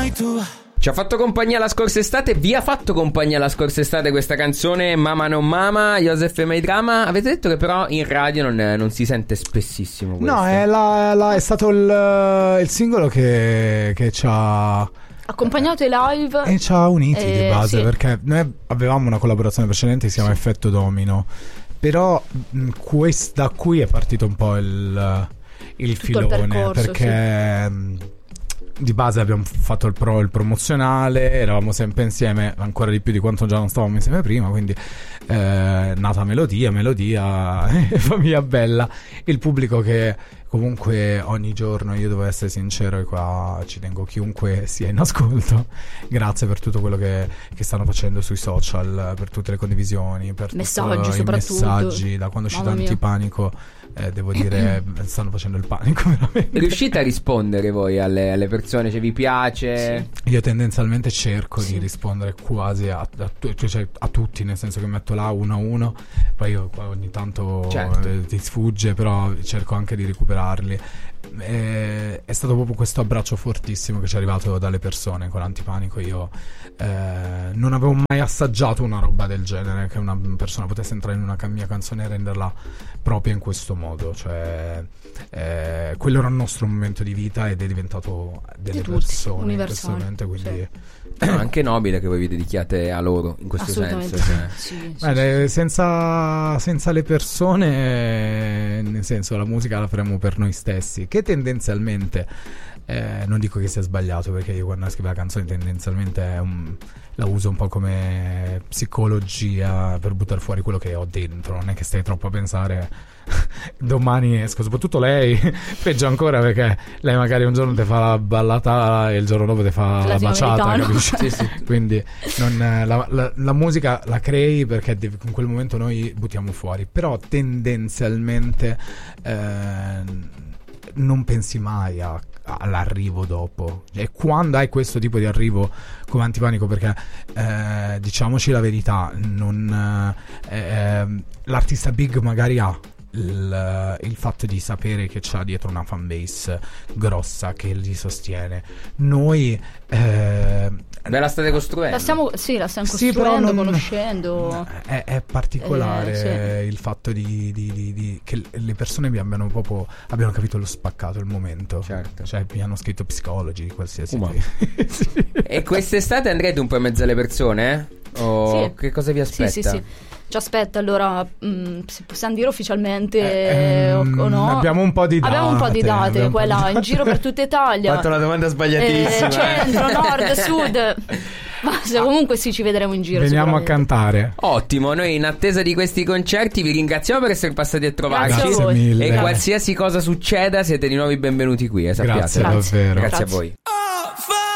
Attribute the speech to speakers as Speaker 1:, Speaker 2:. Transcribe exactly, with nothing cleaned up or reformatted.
Speaker 1: fai tu.
Speaker 2: Ci ha fatto compagnia la scorsa estate, vi ha fatto compagnia la scorsa estate questa canzone Mama non Mama, Joseph e Maidrama. Avete detto che però in radio non, non si sente spessissimo questo.
Speaker 3: No, è, la, la, è stato il, il singolo che, che ci ha
Speaker 4: accompagnato i live
Speaker 3: e ci ha uniti
Speaker 4: eh,
Speaker 3: di base,
Speaker 4: sì.
Speaker 3: Perché noi avevamo una collaborazione precedente che si chiama sì. Effetto Domino, però quest, da qui è partito un po' il, il filone,
Speaker 4: il percorso,
Speaker 3: perché sì. Di base abbiamo fatto il, pro, il promozionale, eravamo sempre insieme, ancora di più di quanto già non stavamo insieme prima, quindi eh, nata melodia, melodia e famiglia bella. Il pubblico che comunque ogni giorno, io devo essere sincero e qua ci tengo chiunque sia in ascolto, grazie per tutto quello che, che stanno facendo sui social, per tutte le condivisioni, per
Speaker 4: messaggi
Speaker 3: i
Speaker 4: soprattutto.
Speaker 3: messaggi, da quando è uscito Antipanico. Eh, devo dire, stanno facendo il panico veramente.
Speaker 2: Riuscite a rispondere voi alle, alle persone? Cioè vi piace?
Speaker 3: Sì. Io tendenzialmente cerco
Speaker 4: sì.
Speaker 3: di rispondere quasi a, a, cioè, a tutti, nel senso che metto là uno a uno, poi io ogni tanto
Speaker 2: certo.
Speaker 3: eh, ti sfugge, però cerco anche di recuperarli. E, è stato proprio questo abbraccio fortissimo che ci è arrivato dalle persone con Antipanico. Io eh, non avevo mai assaggiato una roba del genere, che una persona potesse entrare in una mia canzone e renderla proprio in questo modo, cioè eh, quello era il nostro momento di vita ed è diventato delle
Speaker 4: di tutti,
Speaker 3: persone in questo momento, quindi
Speaker 2: sì. No, anche nobile che voi vi dedichiate a loro in questo senso, cioè.
Speaker 4: sì, sì,
Speaker 3: Beh,
Speaker 4: sì.
Speaker 3: senza, senza le persone, nel senso, la musica la faremo per noi stessi, che tendenzialmente eh, non dico che sia sbagliato, perché io quando scrivo la canzone tendenzialmente è un, la uso un po' come psicologia per buttare fuori quello che ho dentro, non è che stai troppo a pensare domani esco, soprattutto lei peggio ancora, perché lei magari un giorno ti fa la ballata e il giorno dopo ti fa la baciata, capisci? Sì, sì. Quindi non, la, la, la musica la crei perché devi, in quel momento noi buttiamo fuori, però tendenzialmente eh, non pensi mai a all'arrivo dopo, e quando hai questo tipo di arrivo come Antipanico, perché eh, diciamoci la verità, non eh, eh, l'artista big magari ha il, il fatto di sapere che c'ha dietro una fanbase grossa che li sostiene. Noi eh,
Speaker 2: Beh, la state costruendo.
Speaker 4: La stiamo, sì, la stiamo
Speaker 3: sì,
Speaker 4: costruendo,
Speaker 3: però non,
Speaker 4: conoscendo.
Speaker 3: È, è particolare
Speaker 4: eh, sì.
Speaker 3: il fatto di, di, di, di che le persone vi abbiano proprio abbiano capito lo spaccato, il momento.
Speaker 2: Certo.
Speaker 3: Cioè mi hanno scritto psicologi, qualsiasi
Speaker 2: uh,
Speaker 3: sì.
Speaker 2: E quest'estate andrete un po' in mezzo alle persone? Eh? O
Speaker 4: sì.
Speaker 2: che cosa vi aspetta?
Speaker 4: Sì, sì, sì. Ci aspetta, allora mh, se possiamo dire ufficialmente
Speaker 3: eh,
Speaker 4: eh, o, o no.
Speaker 3: Abbiamo un po' di date.
Speaker 4: Abbiamo un po' di date, quella in giro per tutta Italia.
Speaker 2: Ho fatto una domanda sbagliatissima.
Speaker 4: Eh, centro, nord, sud. Ma se comunque sì, ci vedremo in giro.
Speaker 3: Veniamo a cantare.
Speaker 2: Ottimo, noi in attesa di questi concerti vi ringraziamo per essere passati a trovarci.
Speaker 3: Grazie mille.
Speaker 2: E qualsiasi cosa succeda siete di nuovo benvenuti qui, eh, sappiate.
Speaker 3: Grazie,
Speaker 4: Grazie.
Speaker 3: davvero.
Speaker 2: Grazie,
Speaker 4: Grazie.
Speaker 2: a voi.